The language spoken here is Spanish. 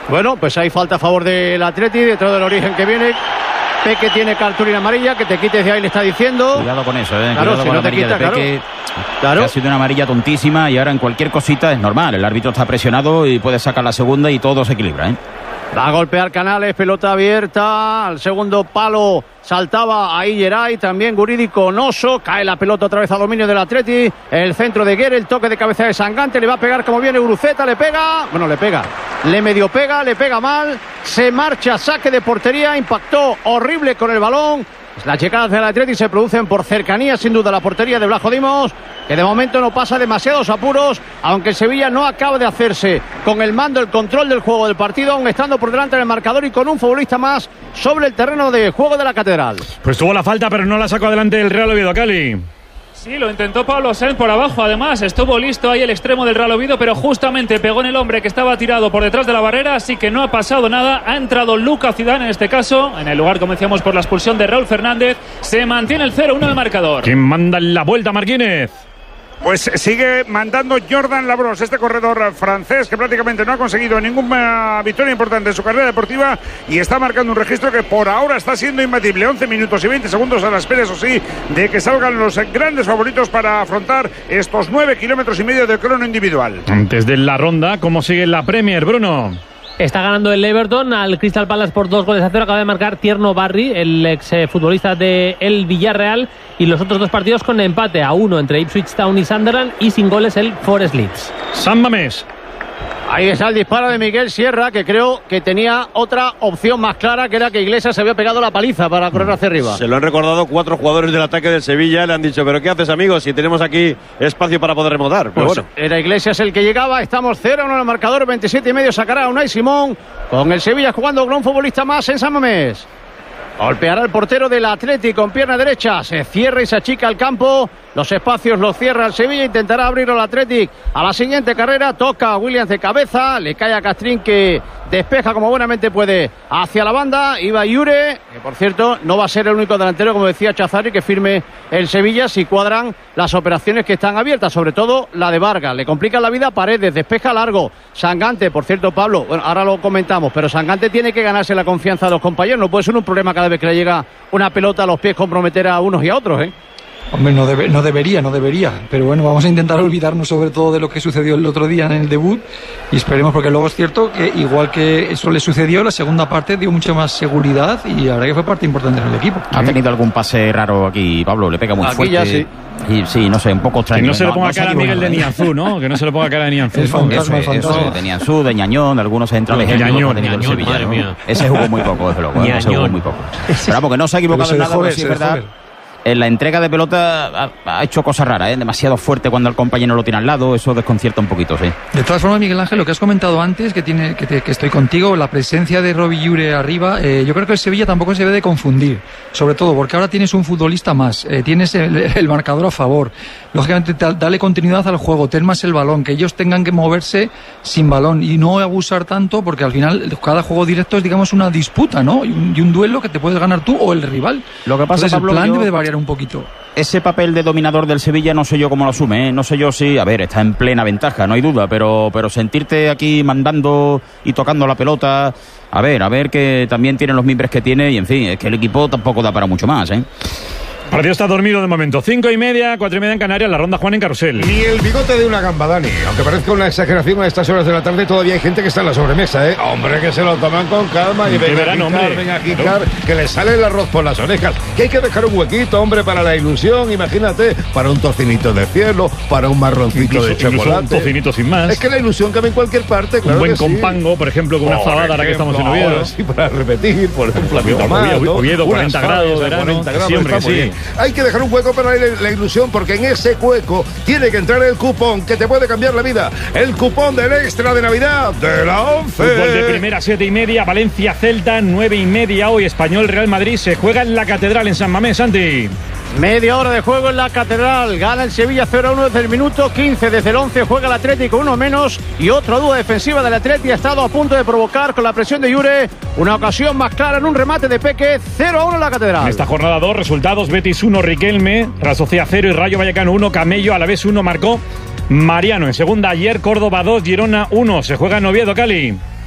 Bueno, pues hay falta a favor del Atleti, dentro del origen que viene. Peque tiene cartulina amarilla, que te quites de ahí, le está diciendo. Cuidado con eso, Claro, cuidado si con no la te amarilla quita, de Peque. Claro. Que ha sido una amarilla tontísima y ahora en cualquier cosita es normal. El árbitro está presionado y puede sacar la segunda y todo se equilibra, Va a golpear Canales, pelota abierta, al segundo palo saltaba ahí Geray, también Guridi con Oso, cae la pelota otra vez a dominio del Atleti, el centro de Guerre, el toque de cabeza de Sangante, le va a pegar como viene Guruceta, le pega, le medio pega, le pega mal, se marcha, saque de portería, impactó horrible con el balón. Las llegadas del Atleti se producen por cercanía, sin duda, la portería de Vlajo Dimos, que de momento no pasa demasiados apuros, aunque el Sevilla no acaba de hacerse con el mando, el control del juego del partido, aún estando por delante del marcador y con un futbolista más sobre el terreno de juego de la Catedral. Pues tuvo la falta, pero no la sacó adelante el Real Oviedo, Cali. Sí, lo intentó Pablo Sáenz por abajo, además estuvo listo ahí el extremo del Real Oviedo, pero justamente pegó en el hombre que estaba tirado por detrás de la barrera, así que no ha pasado nada. Ha entrado Lucas Zidane en este caso, en el lugar, como decíamos, por la expulsión de Raúl Fernández. Se mantiene el 0-1 del marcador. ¿Quién manda en la vuelta, Marquínez? Pues sigue mandando Jordan Labros, este corredor francés que prácticamente no ha conseguido ninguna victoria importante en su carrera deportiva y está marcando un registro que por ahora está siendo imbatible. 11 minutos y 20 segundos a la espera, eso sí, de que salgan los grandes favoritos para afrontar estos 9 kilómetros y medio de crono individual. Antes de la ronda, ¿cómo sigue la Premier, Bruno? Está ganando el Everton al Crystal Palace por 2-0. Acaba de marcar Tierno Barry, el ex futbolista de el Villarreal. Y los otros dos partidos con empate a 1 entre Ipswich Town y Sunderland. Y sin goles el Forest Leeds. San Mamés. Ahí está el disparo de Miguel Sierra, que creo que tenía otra opción más clara, que era que Iglesias se había pegado la paliza para correr hacia arriba. Se lo han recordado 4 jugadores del ataque del Sevilla. Le han dicho, ¿pero qué haces, amigo? Si tenemos aquí espacio para poder remontar. Pero pues bueno. Era Iglesias el que llegaba. Estamos 0-1 en el marcador. 27,5 sacará Unai Simón. Con el Sevilla jugando con un futbolista más en San Mamés. Golpeará el portero del Atlético con pierna derecha. Se cierra y se achica el campo. Los espacios los cierra el Sevilla. Intentará abrirlo el Atlético a la siguiente carrera. Toca a Williams de cabeza. Le cae a Castrín, que despeja como buenamente puede hacia la banda. Iba Yure, que por cierto no va a ser el único delantero, como decía Chazari, que firme el Sevilla si cuadran las operaciones que están abiertas, sobre todo la de Vargas. Le complica la vida a Paredes, despeja largo. Sangante, por cierto, Pablo, bueno, ahora lo comentamos, pero Sangante tiene que ganarse la confianza de los compañeros. No puede ser un problema cada vez que le llega una pelota a los pies comprometer a unos y a otros, ¿eh? Hombre, no debería, pero bueno, vamos a intentar olvidarnos sobre todo de lo que sucedió el otro día en el debut y esperemos, porque luego es cierto que igual que eso le sucedió, la segunda parte dio mucha más seguridad y la verdad que fue parte importante en el equipo. ¿Ha tenido algún pase raro aquí, Pablo? Le pega muy aquí fuerte. Ya sí. Y sí, no sé, un poco extraño. Que no se le ponga cara a Miguel de Nianzú, ¿no? Que no se le ponga cara de Nianzú. El fantasma, Eso, de Nianzú, de Ñañón, de algunos centrales. Ñañón, madre mía. Ese jugó muy poco, desde luego. Ese jugó muy poco. Pero vamos, que no se ha equivocado en nada, pero sí es verdad. En la entrega de pelota ha hecho cosas raras, demasiado fuerte cuando el compañero lo tiene al lado, eso desconcierta un poquito, sí. De todas formas, Miguel Ángel, lo que has comentado antes, que estoy contigo, la presencia de Robbie Yure arriba, yo creo que el Sevilla tampoco se debe de confundir, sobre todo porque ahora tienes un futbolista más, tienes el marcador a favor, lógicamente dale continuidad al juego, ten más el balón, que ellos tengan que moverse sin balón y no abusar tanto, porque al final cada juego directo es, digamos, una disputa, ¿no? Y un duelo que te puedes ganar tú o el rival. Lo que pasa es que el plan debe de variar un poquito. Ese papel de dominador del Sevilla no sé yo cómo lo asume, no sé yo si, a ver, está en plena ventaja, no hay duda, pero sentirte aquí mandando y tocando la pelota, a ver que también tienen los mimbres que tiene y en fin, es que el equipo tampoco da para mucho más, ¿eh? El partido está dormido de momento. 5:30, 4:30 en Canarias, la ronda Juan en Carrusel. Ni el bigote de una gamba, Dani. Aunque parezca una exageración a estas horas de la tarde, todavía hay gente que está en la sobremesa, ¿eh? Hombre, que se lo toman con calma y venga a quitar, que le sale el arroz por las orejas. Que hay que dejar un huequito, hombre, para la ilusión, imagínate, para un tocinito de cielo, para un marroncito de chocolate. Un tocinito sin más. Es que la ilusión cabe en cualquier parte, claro. Un buen que compango, por ejemplo, con una fabada, ahora que estamos en Oviedo. Sí, para repetir, por ejemplo, Oviedo, 40 grados, verano. Siempre que sí. Hay que dejar un hueco para la ilusión, porque en ese hueco tiene que entrar el cupón que te puede cambiar la vida. El cupón del extra de Navidad de la 11. Fútbol de primera, 7:30, Valencia Celta, 9:30 hoy, Español Real Madrid, se juega en la Catedral en San Mamés, Santi. Media hora de juego en la Catedral. Gana el Sevilla 0-1 desde el minuto 15. Desde el 11 juega el Atlético, uno menos. Y otra duda defensiva del Atlético ha estado a punto de provocar con la presión de Yure una ocasión más clara en un remate de Peque. 0-1 en la Catedral. En esta jornada 2, resultados: Betis 1, Riquelme, Real Sociedad 0 y Rayo Vallecano 1, Camello Alavés 1, marcó Mariano. En segunda, ayer Córdoba 2, Girona 1. Se juega en Oviedo, Cali.